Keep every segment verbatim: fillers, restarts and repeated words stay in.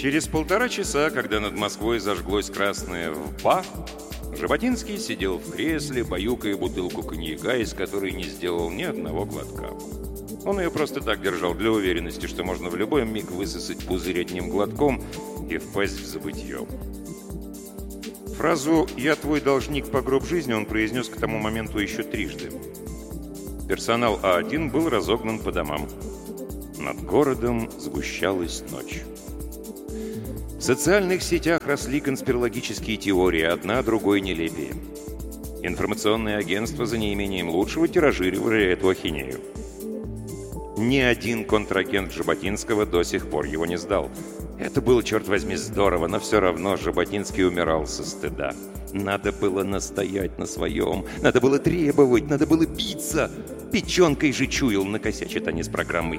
Через полтора часа, когда над Москвой зажглось красное «ВПА», Жаботинский сидел в кресле, баюкая бутылку коньяка, из которой не сделал ни одного глотка. Он ее просто так держал для уверенности, что можно в любой миг высосать пузырь одним глотком и впасть в забытье. Фразу «я твой должник по гроб жизни» он произнес к тому моменту еще трижды. Персонал А один был разогнан по домам. Над городом сгущалась ночь. В социальных сетях росли конспирологические теории, одна другой нелепее. Информационные агентства за неимением лучшего тиражировали эту ахинею. Ни один контрагент Жаботинского до сих пор его не сдал. Это было, черт возьми, здорово, но все равно Жаботинский умирал со стыда. Надо было настоять на своем, надо было требовать, надо было биться. Печенкой же чуял, накосячит они с программой.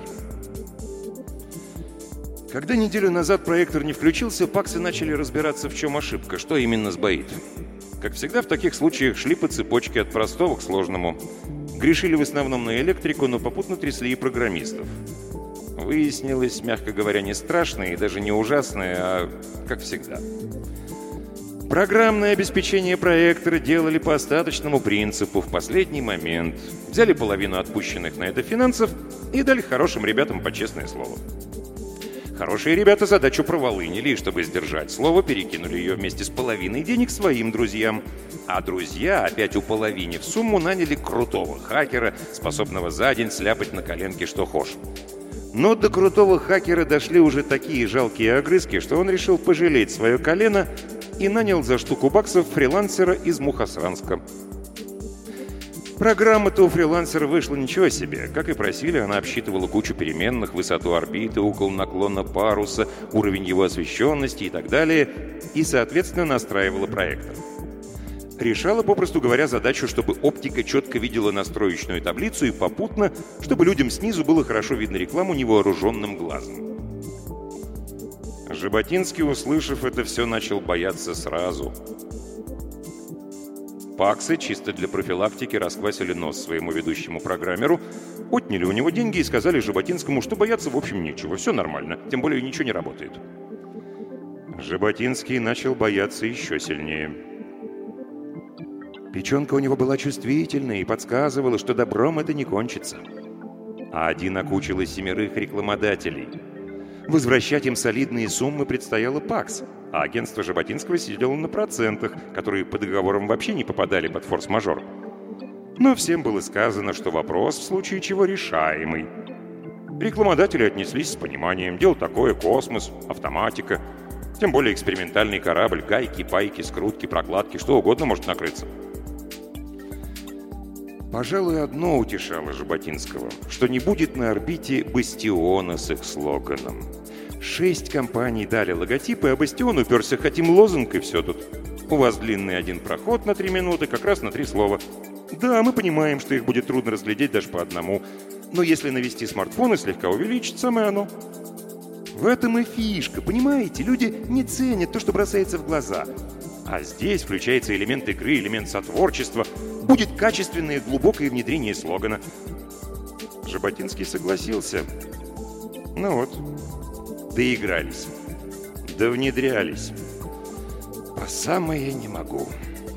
Когда неделю назад проектор не включился, паксы начали разбираться, в чем ошибка, что именно сбоит. Как всегда, в таких случаях шли по цепочке от простого к сложному. Грешили в основном на электрику, но попутно трясли и программистов. Выяснилось, мягко говоря, не страшное и даже не ужасное, а как всегда. Программное обеспечение проектора делали по остаточному принципу в последний момент. Взяли половину отпущенных на это финансов и дали хорошим ребятам по честное слово. Хорошие ребята задачу проволынили, и чтобы сдержать слово, перекинули ее вместе с половиной денег своим друзьям. А друзья, опять уполовинив сумму, наняли крутого хакера, способного за день сляпать на коленке что хошь. Но до крутого хакера дошли уже такие жалкие огрызки, что он решил пожалеть свое колено и нанял за штуку баксов фрилансера из Мухосранска. Программа-то у фрилансера вышла ничего себе. Как и просили, она обсчитывала кучу переменных, высоту орбиты, угол наклона паруса, уровень его освещенности и так далее, и, соответственно, настраивала проектор. Решала, попросту говоря, задачу, чтобы оптика четко видела настроечную таблицу и попутно, чтобы людям снизу было хорошо видно рекламу невооруженным глазом. Жаботинский, услышав это все, начал бояться сразу. Паксы чисто для профилактики расквасили нос своему ведущему программеру, отняли у него деньги и сказали Жаботинскому, что бояться в общем нечего, все нормально, тем более ничего не работает. Жаботинский начал бояться еще сильнее. Печенка у него была чувствительная и подсказывала, что добром это не кончится. А один окучил из семерых рекламодателей. Возвращать им солидные суммы предстояло пакс, а агентство Жаботинского сидело на процентах, которые по договорам вообще не попадали под форс-мажор. Но всем было сказано, что вопрос в случае чего решаемый. Рекламодатели отнеслись с пониманием. Дело такое, космос, автоматика. Тем более экспериментальный корабль, гайки, пайки, скрутки, прокладки, что угодно может накрыться. Пожалуй, одно утешало Жаботинского, что не будет на орбите «Бастиона» с их слоганом. Шесть компаний дали логотипы, а «Бастион» уперся хотим лозунг, и все тут. У вас длинный один проход на три минуты, как раз на три слова. Да, мы понимаем, что их будет трудно разглядеть даже по одному, но если навести смартфон и слегка увеличить, самое оно. В этом и фишка, понимаете? Люди не ценят то, что бросается в глаза. А здесь включается элемент игры, элемент сотворчества. Будет качественное и глубокое внедрение слогана. Жаботинский согласился. Ну вот, доигрались, довнедрялись. По самое не могу.